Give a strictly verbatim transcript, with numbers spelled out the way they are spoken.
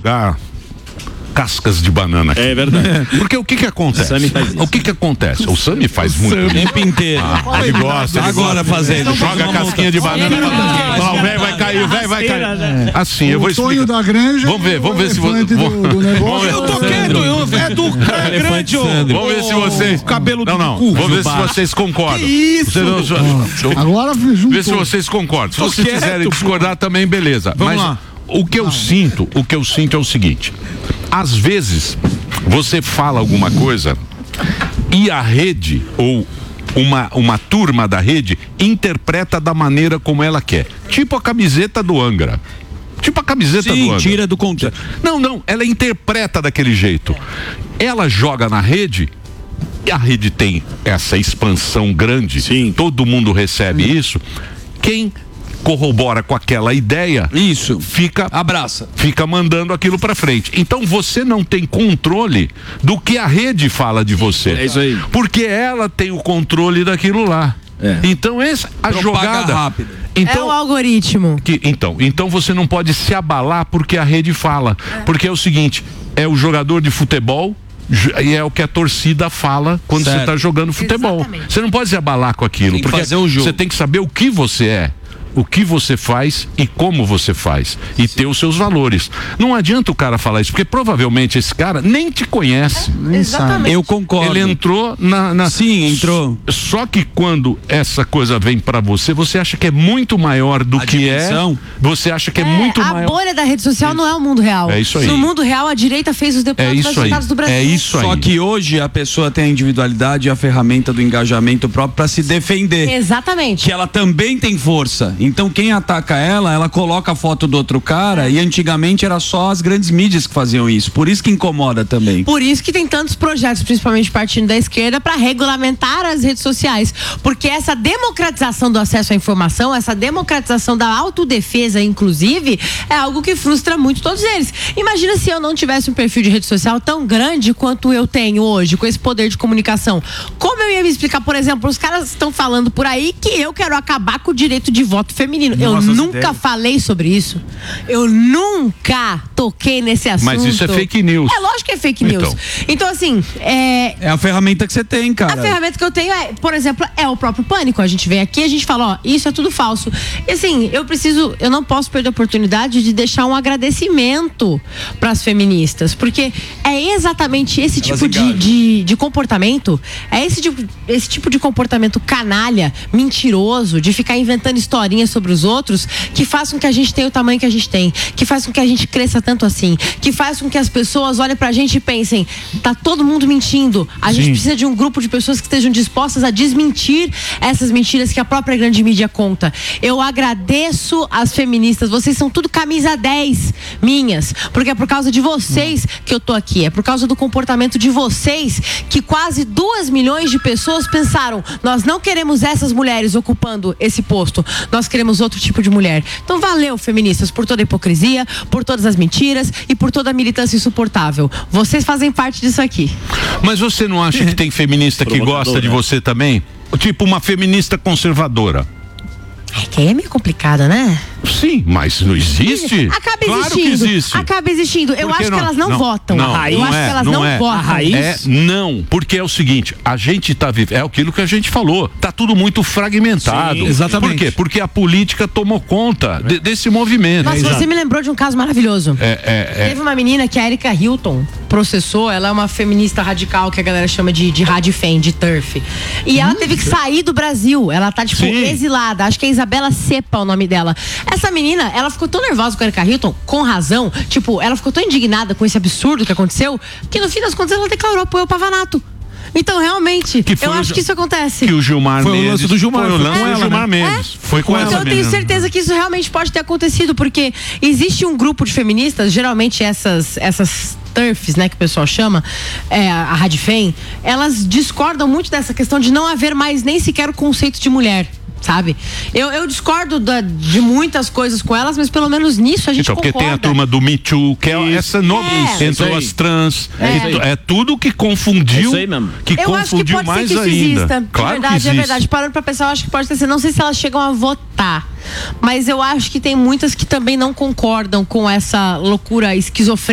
jogar cascas de banana aqui. É verdade. Porque o que que acontece? O que que acontece? O Sami faz muito o tempo inteiro. Ah, ele gosta. Ele Agora gosta. fazendo. Joga a casquinha de banana. Não, velho, vai cair, velho, vai cair. Assim, eu vou explicar. Da granja. Vamos ver, vamos ver se você. Do, do negócio. Eu tô quieto, eu é do cara grande, ô. Vamos ver se vocês. Cabelo Não, não. Vamos ver se vocês concordam. Que isso? Agora juntou. Vê se vocês concordam. Se Tô vocês quieto, quiserem pô. discordar também, beleza. Vamos Mas lá. o que eu sinto, o que eu sinto é o seguinte: às vezes você fala alguma coisa e a rede ou uma, uma turma da rede interpreta da maneira como ela quer. Tipo a camiseta do Angra. Tipo a camiseta Sim, do Angra. tira do contexto. Não, não, ela interpreta daquele jeito. Ela joga na rede e a rede tem essa expansão grande. Sim. Todo mundo recebe isso. Quem corrobora com aquela ideia, Isso. fica Abraça. fica mandando aquilo pra frente. Então você não tem controle do que a rede fala de você. É isso aí. Porque ela tem o controle daquilo lá. É. Então essa a Propaga jogada. rápido. Então, É o algoritmo. que, então, então você não pode se abalar porque a rede fala. Porque é o seguinte, é o jogador de futebol e é o que a torcida fala quando Certo. você está jogando futebol. Exatamente. Você não pode se abalar com aquilo. Tem que porque fazer o jogo. você tem que saber o que você é. O que você faz e como você faz. E ter os seus valores. Não adianta o cara falar isso, porque provavelmente esse cara nem te conhece. Exatamente. Eu concordo. Ele entrou na, na... Sim, entrou. Só que quando essa coisa vem pra você, você acha que é muito maior do A que dimensão. é. Você acha que é, É, muito a maior. bolha da rede social não é o mundo real. É isso aí. No mundo real, a direita fez os É deputados mais isso aí. votados do Brasil. É isso aí. Só que hoje a pessoa tem a individualidade e a ferramenta do engajamento próprio para se defender. Exatamente. Que ela também tem força. Então quem ataca ela, ela coloca a foto do outro cara e antigamente era só as grandes mídias que faziam isso. Por isso que incomoda também. Por isso que tem tantos projetos, principalmente partindo da esquerda, para regulamentar as redes sociais. Porque essa democratização do acesso à informação, essa democratização da autodefesa, inclusive, é algo que frustra muito todos eles. Imagina se eu não tivesse um perfil de rede social tão grande quanto eu tenho hoje, com esse poder de comunicação. Como eu ia me explicar, por exemplo, os caras estão falando por aí que eu quero acabar com o direito de voto feminino. Nossa, eu nunca ideias. falei sobre isso. Eu nunca toquei nesse assunto. Mas isso é fake news. É lógico que é fake news. Então. Então, assim, é, É a ferramenta que você tem, a cara. ferramenta que eu tenho é, por exemplo, é o próprio pânico. A gente vem aqui e a gente fala, ó, isso é tudo falso. E assim, eu preciso, eu não posso perder a oportunidade de deixar um agradecimento para as feministas, porque é exatamente esse Elas tipo de, engajam. de, de comportamento, é esse tipo, esse tipo de comportamento canalha, mentiroso, de ficar inventando historinhas sobre os outros, que faz com que a gente tenha o tamanho que a gente tem, que faz com que a gente cresça tanto assim, que faz com que as pessoas olhem pra gente e pensem, tá todo mundo mentindo, a gente precisa de um grupo de pessoas que estejam dispostas a desmentir essas mentiras que a própria grande mídia conta. Eu agradeço as feministas, vocês são tudo camisa dez minhas, porque é por causa de vocês que eu tô aqui, é por causa do comportamento de vocês que quase duas milhões de pessoas pensaram, nós não queremos essas mulheres ocupando esse posto, nós queremos outro tipo de mulher. Então valeu, feministas, por toda a hipocrisia, por todas as mentiras e por toda a militância insuportável. Vocês fazem parte disso aqui. Mas você não acha que tem feminista que gosta de você também? Tipo uma feminista conservadora. Ai, que aí é meio complicado, né? Sim, mas não existe? Acaba Claro existindo. que existe. Acaba existindo. Eu Por que acho não? que elas não, Não, votam. não, eu não acho é, que elas não não, é. votam. A raiz? É, não, porque é o seguinte, a gente tá vivendo, é aquilo que a gente falou, tá tudo muito fragmentado. Sim, exatamente. Por quê? Porque a política tomou conta de, desse movimento. Nossa, você me lembrou de um caso maravilhoso. É, é, é. Teve uma menina que a Erika Hilton processou, ela é uma feminista radical que a galera chama de, de radifem, de turf. E ela teve que sair do Brasil. Ela tá, tipo, Sim. exilada. Acho que é Isabela Cepa o nome dela. Essa menina, ela ficou tão nervosa com a Erika Hilton, com razão. Tipo, ela ficou tão indignada com esse absurdo que aconteceu, que no fim das contas ela declarou apoio ao Pavanato. Então, realmente, Que foi eu o acho Ju- que isso acontece. Que o Gilmar Foi o Mendes. lance do Gilmar, Foi o foi lance com do ela, Gilmar né? Mendes. Foi com Então essa eu tenho menina. certeza que isso realmente pode ter acontecido, porque existe um grupo de feministas, geralmente essas, essas turfs, né, que o pessoal chama, é, a Radifem, elas discordam muito dessa questão de não haver mais nem sequer o conceito de mulher. Sabe? Eu, eu discordo da, de muitas coisas com elas, mas pelo menos nisso a gente Então, porque concorda. tem a turma do Me Too, que é essa nova. É. Entrou Isso aí. as trans. É. É, é tudo que confundiu. É isso aí mesmo. Que Eu acho que confundiu pode ser mais que isso ainda. exista. De Claro verdade, que existe. é verdade. Parando pra pensar, eu acho que pode ter sido. Não sei se elas chegam a votar. Mas eu acho que tem muitas que também não concordam com essa loucura esquizofrênica